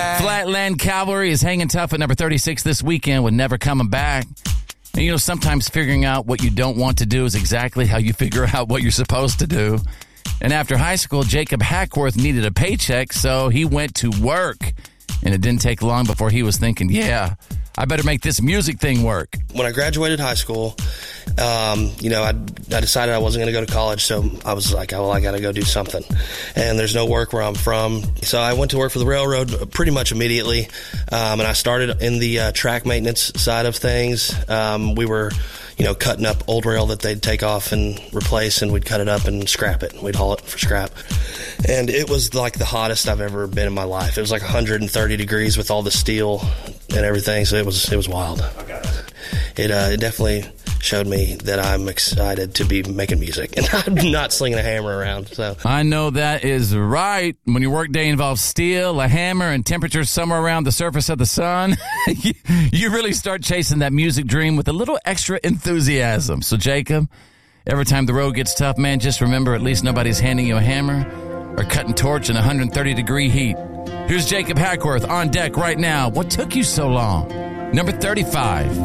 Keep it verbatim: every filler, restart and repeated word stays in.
Flatland Cavalry is hanging tough at number thirty-six this weekend with Never Coming Back. And, you know, sometimes figuring out what you don't want to do is exactly how you figure out what you're supposed to do. And after high school, Jacob Hackworth needed a paycheck, so he went to work. And it didn't take long before he was thinking, yeah, I better make this music thing work. When I graduated high school, um, you know, I, I decided I wasn't going to go to college, so I was like, oh, well, I got to go do something. And there's no work where I'm from. So I went to work for the railroad pretty much immediately, um, and I started in the uh, track maintenance side of things. Um, we were, you know, cutting up old rail that they'd take off and replace, and we'd cut it up and scrap it. We'd haul it for scrap. And it was like the hottest I've ever been in my life. It was like one hundred thirty degrees with all the steel and everything, so it was it was wild. It uh, it definitely showed me that I'm excited to be making music and I'm not slinging a hammer around. So I know that is right. When your workday involves steel, a hammer, and temperatures somewhere around the surface of the sun, you, you really start chasing that music dream with a little extra enthusiasm. So, Jacob, every time the road gets tough, man, just remember at least nobody's handing you a hammer or cutting torch in one hundred thirty degree heat. Here's Jacob Hackworth on deck right now. What took you so long? Number thirty-five.